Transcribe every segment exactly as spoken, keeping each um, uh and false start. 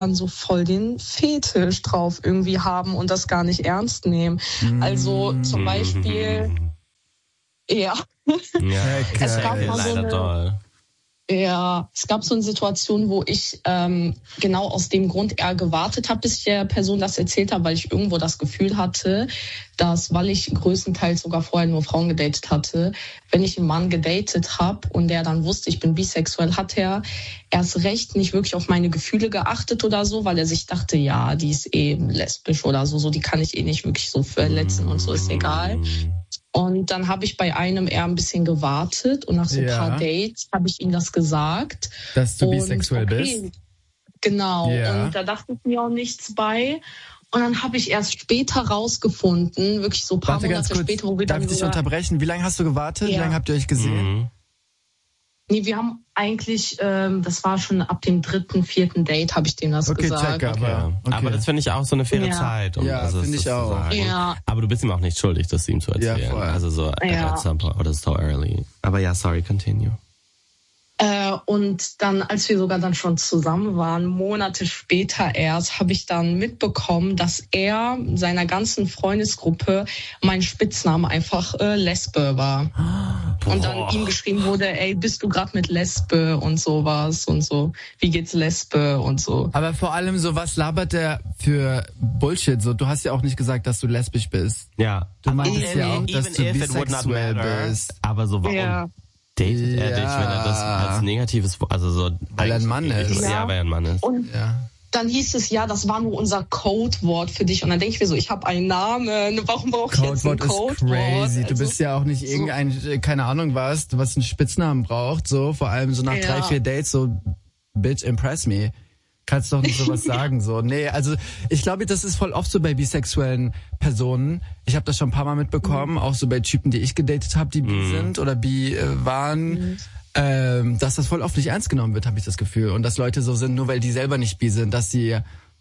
so voll den Fetisch drauf irgendwie haben und das gar nicht ernst nehmen. Also zum Beispiel, ja, Ja, es gab mal so leider eine, doll. ja, es gab so eine Situation, wo ich ähm, genau aus dem Grund eher gewartet habe, bis ich der Person das erzählt habe, weil ich irgendwo das Gefühl hatte, dass, weil ich größtenteils sogar vorher nur Frauen gedatet hatte, wenn ich einen Mann gedatet habe und der dann wusste, ich bin bisexuell, hat er erst recht nicht wirklich auf meine Gefühle geachtet oder so, weil er sich dachte, ja, die ist eh lesbisch oder so, so die kann ich eh nicht wirklich so verletzen und so, ist egal. Und dann habe ich bei einem eher ein bisschen gewartet und nach so ein Ja. paar Dates habe ich ihm das gesagt. Dass du Und bisexuell okay, bist? Genau. Ja. Und da dachte ich mir auch nichts bei. Und dann habe ich erst später rausgefunden, wirklich so ein paar Warte ganz Monate kurz, später, wo wir darf dann ich dich sogar, unterbrechen? Wie lange hast du gewartet? Wie Ja. lange habt ihr euch gesehen? Mhm. nee, wir haben eigentlich, ähm, das war schon ab dem dritten, vierten Date, habe ich dem das Okay, gesagt. check, aber, Ja. okay. Aber das finde ich auch so eine faire Ja. Zeit. Um Ja, also finde das ich zu auch. sagen. Ja. Aber du bist ihm auch nicht schuldig, das ihm zu Ja, erzählen. voll. Also so Ja. at some point oder so early. Aber ja, sorry, continue. Äh, und dann, als wir sogar dann schon zusammen waren, Monate später erst, habe ich dann mitbekommen, dass er seiner ganzen Freundesgruppe mein Spitzname einfach äh, Lesbe war. Und dann ihm geschrieben wurde, ey, bist du gerade mit Lesbe und sowas und so. Wie geht's Lesbe und so. Aber vor allem so, was labert der für Bullshit? So, du hast ja auch nicht gesagt, dass du lesbisch bist. Ja. Du meintest ja auch, dass Even du if it would not bisexuell matter, bist. aber so, warum Ja. datet er dich, wenn er das Ja. als negatives, also so... Weil er ein Mann ist. Ja, Ja. weil er ein Mann ist. Und Ja. dann hieß es, ja, das war nur unser Codewort für dich. Und dann denke ich mir so, ich habe einen Namen, warum brauche ich jetzt ein Codewort ist Codewort? crazy. Du Also, bist ja auch nicht irgendein, keine Ahnung was, was einen Spitznamen braucht, so, vor allem so nach Ja. drei, vier Dates, so, bitch, impress me. Kannst doch nicht sowas sagen, so. Nee, also, ich glaube, das ist voll oft so bei bisexuellen Personen. Ich habe das schon ein paar Mal mitbekommen, auch so bei Typen, die ich gedatet habe, die bi sind oder bi äh, waren. Ähm, dass das voll oft nicht ernst genommen wird, habe ich das Gefühl. Und dass Leute so sind, nur weil die selber nicht bi sind, dass sie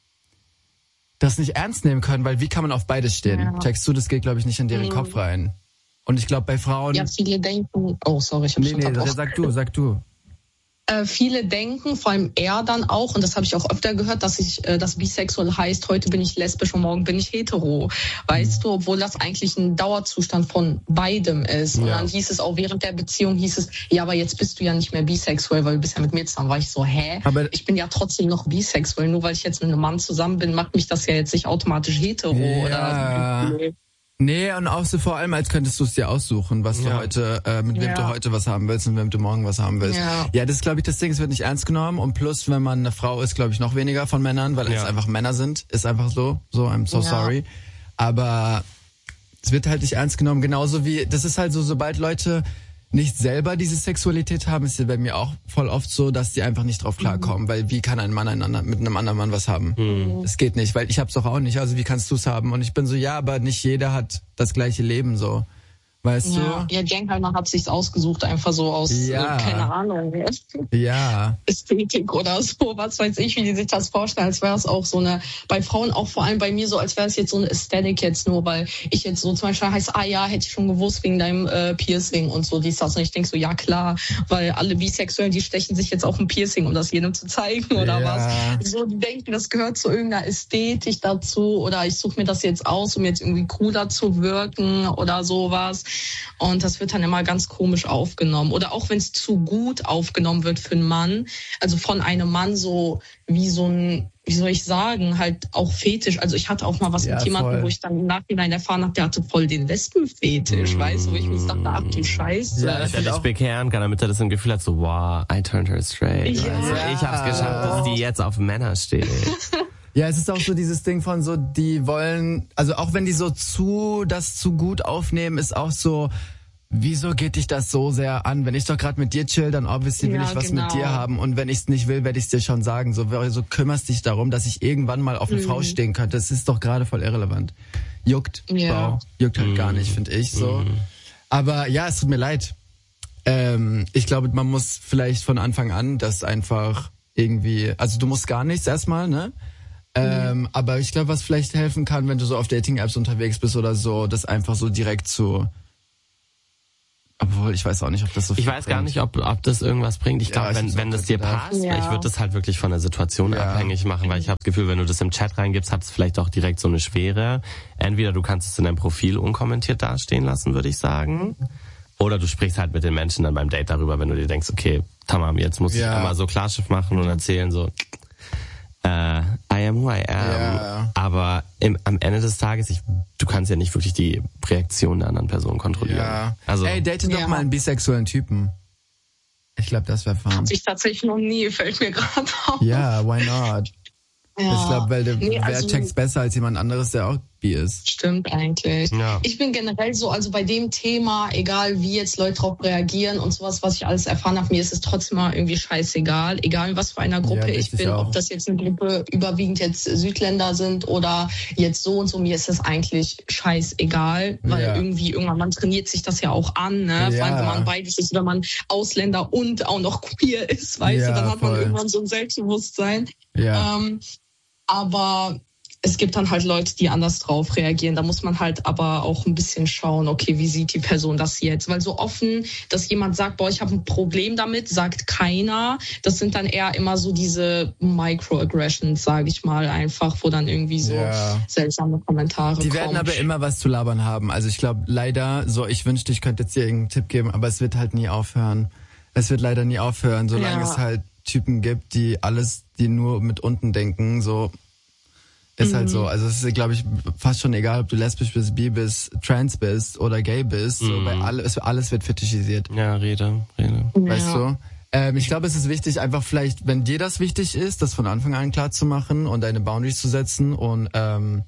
das nicht ernst nehmen können, weil wie kann man auf beides stehen? Ja. Checkst du, das geht, glaube ich, nicht in deren Mhm. Kopf rein. Und ich glaube, bei Frauen... ja, viele denken, oh, sorry, ich habe nee, schon nee, unterbrochen. sag du, sag du. Äh, viele denken, vor allem er dann auch, und das habe ich auch öfter gehört, dass ich äh, das bisexuell heißt, heute bin ich lesbisch und morgen bin ich hetero. Weißt du, obwohl das eigentlich ein Dauerzustand von beidem ist. Und Ja. dann hieß es auch während der Beziehung, hieß es, ja, aber jetzt bist du ja nicht mehr bisexuell, weil du bist ja mit mir zusammen. War ich so, hä? Aber- ich bin ja trotzdem noch bisexuell. Nur weil ich jetzt mit einem Mann zusammen bin, macht mich das ja jetzt nicht automatisch hetero. Ja. Oder Nee, und auch so vor allem, als könntest du es dir aussuchen, was du Ja. heute, äh, mit wem Ja. du heute was haben willst und wem du morgen was haben willst. Ja. ja das ist, glaube ich, das Ding, es wird nicht ernst genommen. Und plus, wenn man eine Frau ist, glaube ich, noch weniger von Männern, weil es Ja. einfach Männer sind. Ist einfach so. So, I'm so Ja. sorry. Aber es wird halt nicht ernst genommen. Genauso wie, das ist halt so, sobald Leute nicht selber diese Sexualität haben, ist ja bei mir auch voll oft so, dass die einfach nicht drauf klarkommen, weil wie kann ein Mann einander, mit einem anderen Mann was haben? Das geht nicht, weil ich hab's doch auch nicht, also wie kannst du's haben? Und ich bin so, ja, aber nicht jeder hat das gleiche Leben so, weißt ja, du? ja, Jenkheimer hat sich's ausgesucht, einfach so aus, Ja. äh, keine Ahnung, Ja, Ästhetik oder so, was weiß ich, wie die sich das vorstellen, als wäre es auch so eine, bei Frauen auch vor allem bei mir so, als wäre es jetzt so eine Ästhetik jetzt nur, weil ich jetzt so zum Beispiel heißt, ah ja, hätte ich schon gewusst wegen deinem äh, Piercing und so, dies, das. Und ich denke so, ja klar, weil alle Bisexuellen, die stechen sich jetzt auch ein Piercing, um das jedem zu zeigen oder Ja. was. So, die denken, das gehört zu irgendeiner Ästhetik dazu oder ich suche mir das jetzt aus, um jetzt irgendwie cooler zu wirken oder sowas. Und das wird dann immer ganz komisch aufgenommen. Oder auch wenn es zu gut aufgenommen wird für einen Mann, also von einem Mann so wie so ein, wie soll ich sagen, halt auch Fetisch. Also ich hatte auch mal was Ja, mit jemandem, voll. wo ich dann im Nachhinein erfahren habe, der hatte voll den Lesbenfetisch, weißt du, wo ich mir dachte, ach du Scheiße. Ja, Ich werde dich bekehren kann, damit er das im Gefühl hat, so, wow, I turned her straight. Ja. Also, ich hab's geschafft, dass die jetzt auf Männer steht. ja, es ist auch so dieses Ding von so, die wollen, also auch wenn die so zu, das zu gut aufnehmen, ist auch so, wieso geht dich das so sehr an? Wenn ich doch gerade mit dir chill, dann obviously will Ja, ich was genau. mit dir haben. Und wenn ich es nicht will, werde ich es dir schon sagen. So, so kümmerst dich darum, dass ich irgendwann mal auf eine Mhm. Frau stehen könnte. Das ist doch gerade voll irrelevant. Juckt, Ja. wow, juckt halt gar nicht, finde ich so. Aber ja, es tut mir leid. Ähm, ich glaube, man muss vielleicht von Anfang an das einfach irgendwie, also du musst gar nichts erstmal, ne? Ähm, aber ich glaube, was vielleicht helfen kann, wenn du so auf Dating-Apps unterwegs bist oder so, das einfach so direkt zu Obwohl, ich weiß auch nicht, ob das so Ich weiß gar nicht, ob, ob das irgendwas bringt. Ich Ja, glaube, ich wenn, weiß wenn auch das dir nicht. passt, Ja. ich würde das halt wirklich von der Situation Ja. abhängig machen, weil ich habe das Gefühl, wenn du das im Chat reingibst, hat es vielleicht auch direkt so eine Schwere. Entweder du kannst es in deinem Profil unkommentiert dastehen lassen, würde ich sagen. Oder du sprichst halt mit den Menschen dann beim Date darüber, wenn du dir denkst, okay, tamam, jetzt muss ich Ja. einmal so Klarschiff machen und erzählen so, äh, I am who I am. Ja. Aber im, am Ende des Tages, ich, du kannst ja nicht wirklich die Reaktion der anderen Person kontrollieren. Ja. Also, Ey, date doch Ja. mal einen bisexuellen Typen. Ich glaube, das wäre fun. Hatte ich tatsächlich noch nie, fällt mir gerade auf. Ja, why not? Ja. Ich glaube, weil der, Nee, wer also- checkt's besser als jemand anderes, der auch bi ist. Stimmt eigentlich. Ja. Ich bin generell so, also bei dem Thema, egal wie jetzt Leute drauf reagieren und sowas, was ich alles erfahren habe, mir ist es trotzdem mal irgendwie scheißegal, egal in was für einer Gruppe Ja, ich richtig bin, auch. ob das jetzt eine Gruppe überwiegend jetzt Südländer sind oder jetzt so und so, mir ist es eigentlich scheißegal, weil Ja. irgendwie irgendwann, man trainiert sich das ja auch an, ne? Vor allem, wenn Ja. man beides ist oder man Ausländer und auch noch queer ist, weißt Ja, du, dann hat man voll. irgendwann so ein Selbstbewusstsein. Ja. Ähm, aber es gibt dann halt Leute, die anders drauf reagieren. Da muss man halt aber auch ein bisschen schauen, okay, wie sieht die Person das jetzt? Weil so offen, dass jemand sagt, boah, ich habe ein Problem damit, sagt keiner. Das sind dann eher immer so diese Microaggressions, sage ich mal, einfach, wo dann irgendwie so Ja. seltsame Kommentare Die kommen. werden aber immer was zu labern haben. Also ich glaube leider, so ich wünschte, ich könnte jetzt dir irgendeinen Tipp geben, aber es wird halt nie aufhören. Es wird leider nie aufhören, solange Ja. es halt Typen gibt, die alles, die nur mit unten denken, so ist halt so. Also es ist, glaube ich, fast schon egal, ob du lesbisch bist, bi bist, trans bist oder gay bist. So, weil alles, alles wird fetischisiert. ja, Rede, Rede. Weißt Ja. du? Ähm, ich glaube, es ist wichtig, einfach vielleicht, wenn dir das wichtig ist, das von Anfang an klar zu machen und deine Boundaries zu setzen und ähm,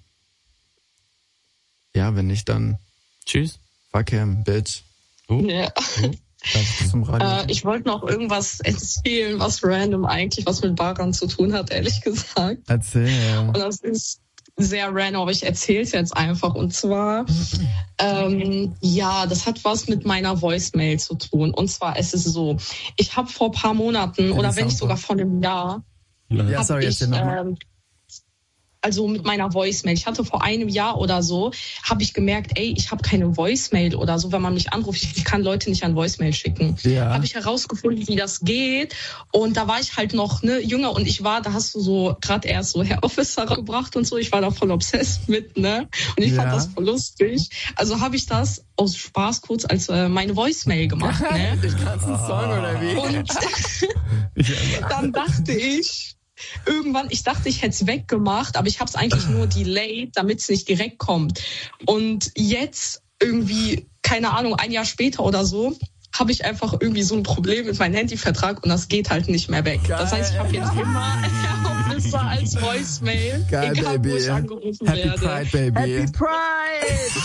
ja, wenn nicht, dann Tschüss. fuck him, bitch. Ja. Darf ich zum Radio? Äh, ich wollte noch irgendwas erzählen, was random eigentlich was mit Baran zu tun hat, ehrlich gesagt. Erzähl. Und das ist sehr random, aber ich erzähle es jetzt einfach. Und zwar, ähm, ja, das hat was mit meiner Voicemail zu tun. Und zwar ist es so, ich habe vor paar Monaten Ja, oder das wenn nicht auch sogar so. vor einem Jahr, Ja, hab sorry, ich, erzähl nochmal. ähm, also mit meiner Voicemail. Ich hatte vor einem Jahr oder so, habe ich gemerkt, ey, ich habe keine Voicemail oder so, wenn man mich anruft, ich, ich kann Leute nicht an Voicemail schicken. Ja. Habe ich herausgefunden, wie das geht. Und da war ich halt noch ne, jünger und ich war, da hast du so gerade erst so Herr Officer gebracht und so. Ich war da voll obsessed mit, ne? Und ich Ja. fand das voll lustig. Also habe ich das aus Spaß kurz als äh, meine Voicemail gemacht, ne? Ich kann's einen Song oder wie? Und dann dachte ich, irgendwann, ich dachte, ich hätte es weggemacht, aber ich habe es eigentlich nur delayed, damit es nicht direkt kommt. Und jetzt irgendwie, keine Ahnung, ein Jahr später oder so, habe ich einfach irgendwie so ein Problem mit meinem Handyvertrag und das geht halt nicht mehr weg. Geil. Das heißt, ich habe jetzt immer Herr Officer als Voicemail, Geil, egal Baby. wo ich angerufen Happy werde. Pride, Baby. Happy Pride!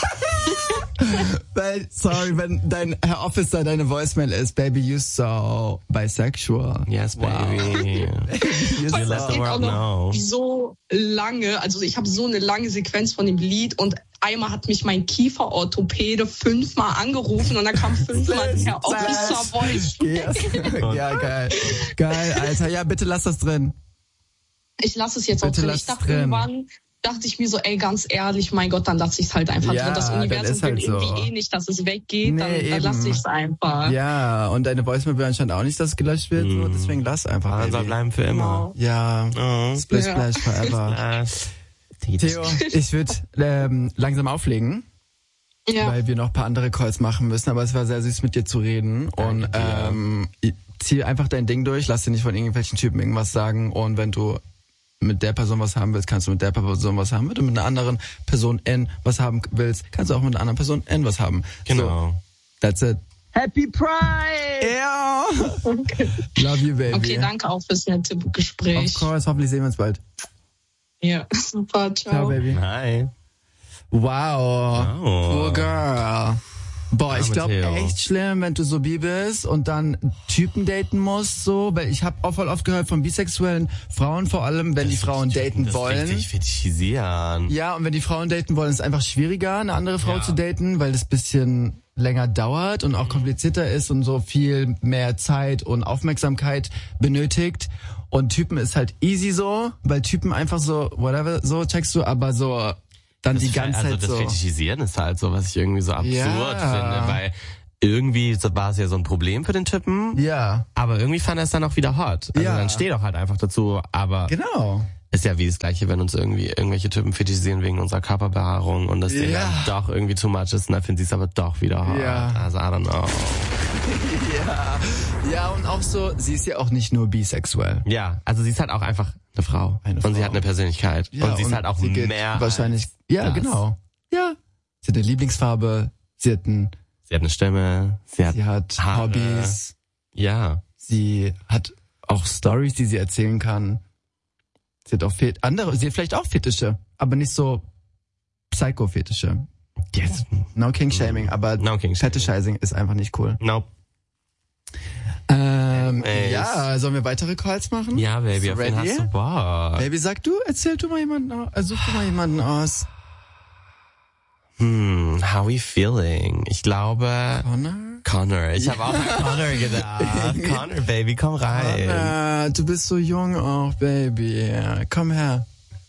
Weil, sorry, wenn dein Herr Officer deine Voicemail ist, Baby, you so bisexual. Yes, baby. You You let Das the geht auch world know. noch so lange, also ich habe so eine lange Sequenz von dem Lied und einmal hat mich mein Kieferorthopäde fünfmal angerufen und dann kam fünfmal der Herr Officer Voice. Yes. Ja, geil. Geil, Alter. Ja, bitte lass das drin. Ich lasse es jetzt auch Bitte drin. lass Ich es dachte drin. irgendwann, dachte ich mir so, ey, ganz ehrlich, mein Gott, dann lasse ich es halt einfach Ja, drin. Das dann Universum ist halt will irgendwie so. eh nicht, dass es weggeht, Nee, dann, dann eben. lasse ich es einfach. Ja, und deine Voicemail will anscheinend auch nicht, dass es gelöscht wird, so, deswegen lass einfach, Ah, soll Baby. bleiben für immer. Ja, Oh. splish Ja. splash forever. Äh, Theo, ich würde ähm, langsam auflegen, Ja. weil wir noch ein paar andere Calls machen müssen, aber es war sehr süß mit dir zu reden und Danke dir. ähm, zieh einfach dein Ding durch, lass dir nicht von irgendwelchen Typen irgendwas sagen und wenn du mit der Person was haben willst, kannst du mit der Person was haben. Wenn du mit einer anderen Person N was haben willst, kannst du auch mit einer anderen Person N was haben. Genau. So, that's it. Happy Pride! Ja. Okay. Love you, baby. okay, danke auch fürs nette Of Gespräch. course, hoffentlich sehen wir uns bald. Ja, super, ciao. Ciao, baby. Hi. Wow. Wow. Poor girl. Boah, ich Arme glaube Theo. echt schlimm, wenn du so bi bist und dann Typen daten musst, so, weil ich habe auch voll oft gehört von bisexuellen Frauen vor allem, wenn die Frauen daten das wollen. richtig fetischisieren. Ja, und wenn die Frauen daten wollen, ist es einfach schwieriger, eine andere Frau Ja. zu daten, weil das bisschen länger dauert und auch komplizierter ist und so viel mehr Zeit und Aufmerksamkeit benötigt. Und Typen ist halt easy so, weil Typen einfach so, whatever, so checkst du, aber so dann Das die Fe- ganze also Zeit das so. Fetischisieren ist halt so, was ich irgendwie so absurd Ja. finde, weil irgendwie war es ja so ein Problem für den Typen. Ja. Aber irgendwie fand er es dann auch wieder hot. Also Ja. dann steh doch halt einfach dazu. Aber Genau. ist ja wie das Gleiche, wenn uns irgendwie irgendwelche Typen fetischisieren wegen unserer Körperbehaarung und das Ding Ja. dann doch irgendwie too much ist und dann finden sie es aber doch wieder hot. Ja. Also I don't know. Ja. Ja, und auch so, sie ist ja auch nicht nur bisexuell. Ja, also sie ist halt auch einfach eine Frau. Eine und Frau. sie hat eine Persönlichkeit. Ja, und sie ist halt auch sie geht mehr wahrscheinlich. als Ja, das. genau. Ja. Sie hat eine Lieblingsfarbe, sie hat ein, Sie hat eine Stimme, sie hat, sie hat Haare. Hobbys, Ja. sie hat auch Stories, die sie erzählen kann. Sie hat auch Fet andere, sie hat vielleicht auch Fetische, aber nicht so Psycho-Fetische. Yes. No King-Shaming, aber No King-Shaming. Fetishizing ist einfach nicht cool. Nope. Ähm, Anyways. ja, sollen wir weitere Calls machen? Ja, Baby, Bist auf du wen ready? hast du Bock? Baby, sag du, erzähl du mal jemanden aus, also such du mal jemanden aus. Hm, how we feeling? Ich glaube, Connor? Connor. Ich habe auch an Connor gedacht. Connor, Baby, komm rein. Connor, du bist so jung auch, Baby. Komm her.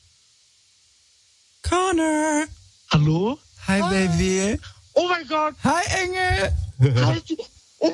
Connor. Hallo? Hi, Baby. Oh mein Gott! Hi, Engel. Halt! Oh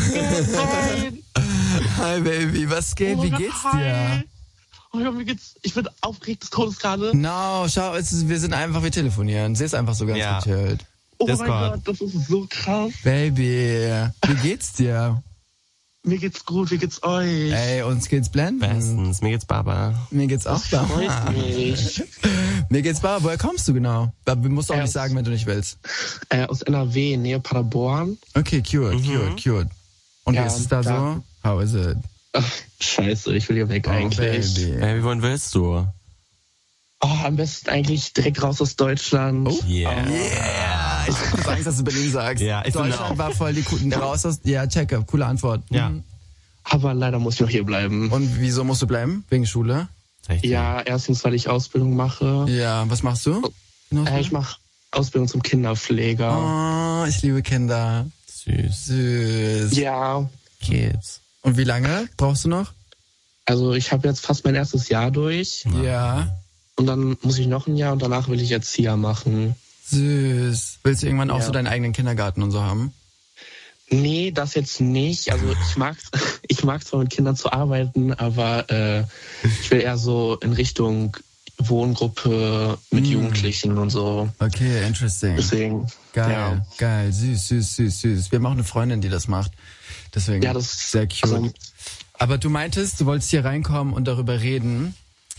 nein! Hi, Baby. Was geht? Oh Wie mein geht's Gott, dir? hi. Oh mein Gott, mir geht's. Ich bin aufgeregt des Todes gerade. No, schau, es ist, wir sind einfach, wir telefonieren. Sie ist einfach so ganz Ja. gechillt. Oh Das mein war- Gott, das ist so krass. Baby, wie geht's dir? Mir geht's gut, wie geht's euch? Ey, uns geht's blenden. Bestens, mir geht's Baba. Mir geht's auch da. Freut mich. Mir geht's bar. Woher kommst du genau? Du musst auch Ja. nicht sagen, wenn du nicht willst. Äh, aus N R W, Nähe Paderborn. Okay, cute, cute, cute. Und Ja, wie ist es da, da- so? How is it? Ach, scheiße, ich will hier weg Oh, eigentlich. baby. Baby, wohin willst du? Oh, am besten eigentlich direkt raus aus Deutschland. Oh. Yeah. Yeah. Ich hab Angst, dass du Berlin sagst. Ja, ich Deutschland bin auch. war voll die cool. Raus aus. Ja, checke. Coole Antwort. Ja. Mhm. Aber leider muss ich noch hier bleiben. Und wieso musst du bleiben? Wegen Schule? Richtig. Ja, erstens, weil ich Ausbildung mache. Ja, was machst du? Genau. Äh, ich mache Ausbildung zum Kinderpfleger. Oh, ich liebe Kinder. Süß. Süß. Ja, Kids. Und wie lange brauchst du noch? also ich habe jetzt fast mein erstes Jahr durch. Ja. Und dann muss ich noch ein Jahr und danach will ich Erzieher machen. Süß. Willst du irgendwann auch Ja. so deinen eigenen Kindergarten und so haben? Nee, das jetzt nicht. Also ich mag ich mag zwar mit Kindern zu arbeiten, aber äh, ich will eher so in Richtung Wohngruppe mit Mm. Jugendlichen und so. Okay, interesting. Deswegen, Geil, ja. geil, süß, süß, süß, süß. Wir haben auch eine Freundin, die das macht. Deswegen Ja, das sehr cute. also, Aber du meintest, du wolltest hier reinkommen und darüber reden,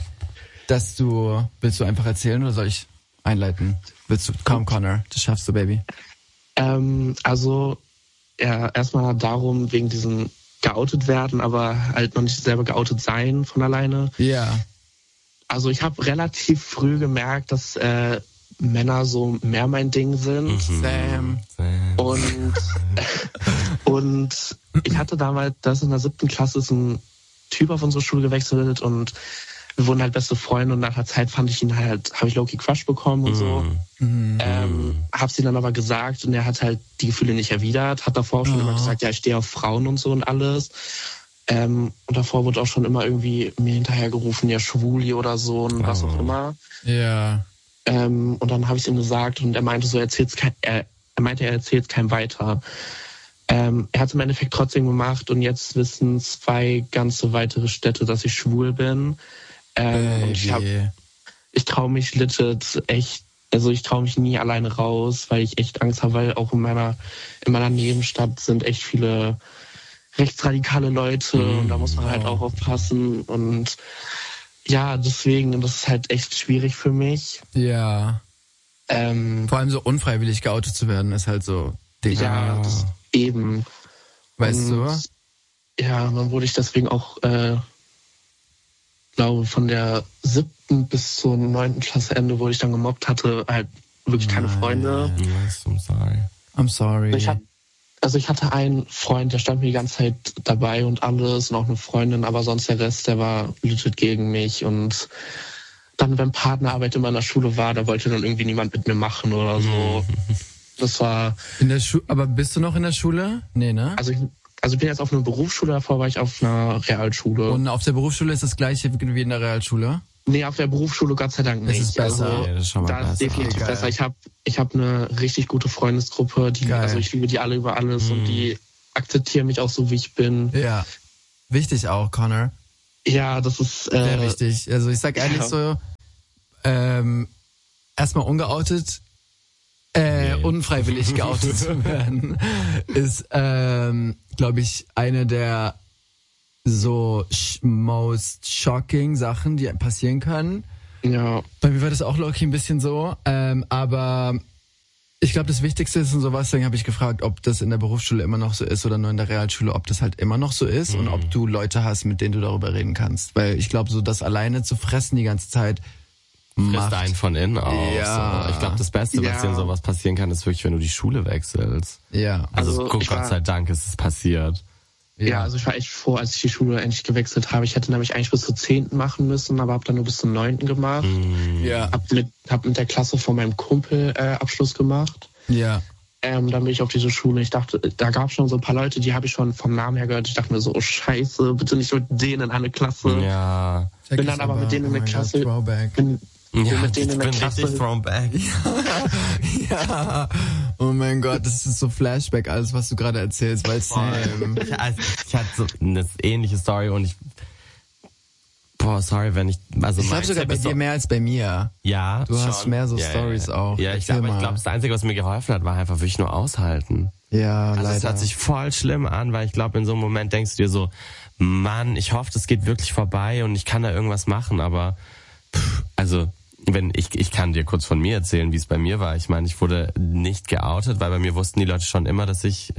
dass du, willst du einfach erzählen oder soll ich einleiten? Willst du, komm Connor, das schaffst du, Baby. ähm, also ja, erstmal darum, wegen diesem geoutet werden, aber halt noch nicht selber geoutet sein von alleine. Ja, Also ich habe relativ früh gemerkt, dass äh, Männer so mehr mein Ding sind. Sam. Sam. Und, und ich hatte damals, das in der siebten Klasse ist ein Typ auf unsere Schule gewechselt und wir wurden halt beste Freunde und nach einer Zeit fand ich ihn halt, habe ich Low-Key Crush bekommen und so. Mhm. Ähm, hab's ihm dann aber gesagt und er hat halt die Gefühle nicht erwidert, hat davor auch schon Oh. immer gesagt, ja, ich stehe auf Frauen und so und alles. Ähm, und davor wurde auch schon immer irgendwie mir hinterhergerufen, ja, Schwuli oder so und was Oh. auch immer. Ja. Ähm, und dann habe ich ihm gesagt und er meinte so, er erzählt's kein, er, er meinte, er erzählt keinem weiter. Ähm, er hat es im Endeffekt trotzdem gemacht und jetzt wissen zwei ganze weitere Städte, dass ich schwul bin. Ähm, und ich hab, Baby. ich traue mich legit echt, also ich traue mich nie alleine raus, weil ich echt Angst habe, weil auch in meiner, in meiner Nebenstadt sind echt viele rechtsradikale Leute Mm, und da muss man halt oh. auch aufpassen und ja, deswegen, das ist halt echt schwierig für mich. Ja. Ähm, Vor allem so unfreiwillig geoutet zu werden, ist halt so, Digga. ja, das eben. Weißt und, du? Ja, dann wurde ich deswegen auch, äh, glaube von der siebten bis zur neunten Klasse Ende, wo ich dann gemobbt hatte, halt wirklich keine Nein. Freunde. Yes, I'm sorry. I'm sorry. Ich hab, also ich hatte einen Freund, der stand mir die ganze Zeit dabei und alles und auch eine Freundin, aber sonst der Rest, der war legit gegen mich und dann, wenn Partnerarbeit in meiner Schule war, da wollte dann irgendwie niemand mit mir machen oder so. Das war, in der Schule, aber bist du noch in der Schule? Nee, ne? also ich, also ich bin jetzt auf einer Berufsschule, davor war ich auf einer Realschule. Und auf der Berufsschule ist das gleiche wie in der Realschule? Nee, auf der Berufsschule Gott sei Dank nicht. Das ist besser. Also, Ja, das ist schon mal da ist besser. definitiv Geil. besser. Ich habe ich hab eine richtig gute Freundesgruppe, die, Geil. also ich liebe die alle über alles Mhm. und die akzeptieren mich auch so, wie ich bin. Ja. Wichtig auch, Connor. Ja, das ist äh, Sehr wichtig. Also ich sag ehrlich ja. so, ähm, erstmal ungeoutet, äh, Nee. unfreiwillig geoutet zu werden, ist, ähm, glaube ich, eine der so sh- most shocking Sachen, die passieren können. ja. Bei mir war das auch low-key ein bisschen so, ähm, aber ich glaube, das Wichtigste ist und sowas, deswegen habe ich gefragt, ob das in der Berufsschule immer noch so ist oder nur in der Realschule, ob das halt immer noch so ist Mhm. und ob du Leute hast, mit denen du darüber reden kannst. Weil ich glaube, so das alleine zu fressen die ganze Zeit Frisst macht. einen von innen auch. Ja. So. Ich glaube, das Beste, was Ja. dir in sowas passieren kann, ist wirklich, wenn du die Schule wechselst. Ja. Also, Also, guck, ich Gott war- sei Dank ist es passiert. Ja, also ich war echt froh, als ich die Schule endlich gewechselt habe. Ich hätte nämlich eigentlich bis zur zehnten machen müssen, aber habe dann nur bis zur neunten gemacht. Mhm. Ja. Hab mit, hab mit der Klasse von meinem Kumpel äh, Abschluss gemacht. Ja. Ähm, dann bin ich auf diese Schule. Ich dachte, da gab es schon so ein paar Leute, die habe ich schon vom Namen her gehört. Ich dachte mir so, oh Scheiße, bitte nicht mit denen in eine Klasse. Ja. Check Bin ich dann aber mit denen in oh der mein Klasse- Gott, Throwback. Bin, Ja, mit denen ich in der bin Klasse. richtig thrown back. Ja. Oh mein Gott, das ist so Flashback, alles, was du gerade erzählst, weil Sam. Ich, also, ich hatte so eine ähnliche Story und ich. Boah, sorry, wenn ich. Also Ich glaube mein sogar Tipp bei ist dir so, mehr als bei mir. Ja, Du hast schon. mehr so ja, Stories ja. auch. Ja, ich Erzähl glaube, ich mal. glaube, das Einzige, was mir geholfen hat, war einfach wirklich nur aushalten. Ja, Also leider. es hört sich voll schlimm an, weil ich glaube, in so einem Moment denkst du dir so, Mann, ich hoffe, das geht wirklich vorbei und ich kann da irgendwas machen, aber pff, also wenn ich ich kann dir kurz von mir erzählen, wie es bei mir war. Ich meine, ich wurde nicht geoutet, weil bei mir wussten die Leute schon immer, dass ich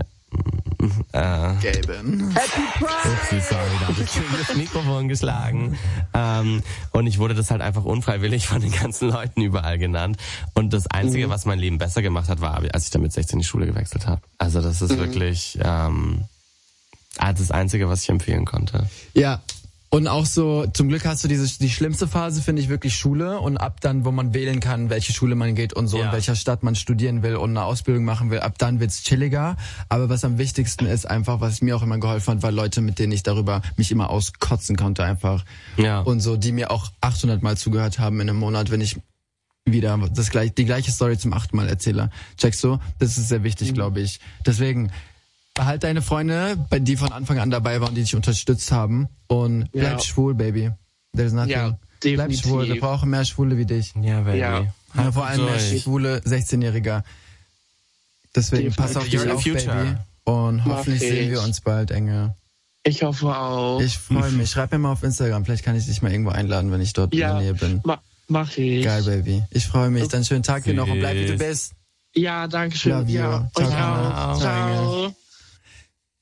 äh, Gaben. Upsi, sorry, da habe ich das Mikrofon geschlagen. Ähm, und ich wurde das halt einfach unfreiwillig von den ganzen Leuten überall genannt. Und das Einzige, Mhm. was mein Leben besser gemacht hat, war, als ich dann mit sechzehn in die Schule gewechselt habe. Also das ist Mhm. wirklich ähm, das Einzige, was ich empfehlen konnte. Ja. Und auch so, zum Glück hast du diese, die schlimmste Phase, finde ich, wirklich Schule und ab dann, wo man wählen kann, welche Schule man geht und so, Ja. in welcher Stadt man studieren will und eine Ausbildung machen will, ab dann wird's chilliger. Aber was am wichtigsten ist einfach, was mir auch immer geholfen hat, war Leute, mit denen ich darüber mich immer auskotzen konnte einfach. Ja. Und so, die mir auch achthundert Mal zugehört haben in einem Monat, wenn ich wieder das gleich, die gleiche Story zum achten Mal erzähle. Checkst du? Das ist sehr wichtig, Mhm. glaube ich. Deswegen, behalt deine Freunde, bei die von Anfang an dabei waren, die dich unterstützt haben und bleib Ja. schwul, Baby. There's nothing. Ja, bleib definitiv. schwul, wir brauchen mehr Schwule wie dich. Ja, Baby. Ja. Ja, vor allem mehr durch. schwule sechzehnjähriger. Deswegen Definitiv. pass auf dich You're the auf, future. Baby. Und Mach hoffentlich ich. sehen wir uns bald, Engel. Ich hoffe auch. Ich freue mich. Schreib mir mal auf Instagram. Vielleicht kann ich dich mal irgendwo einladen, wenn ich dort ja, in der Nähe bin. Ma mach ich. Geil, Baby. Ich freue mich. Dann schönen Tag dir noch und bleib wie du Süß. bist. Ja, danke schön. Love you. Ja, Ciao, euch ciao. auch. Ciao, Engel. Ciao.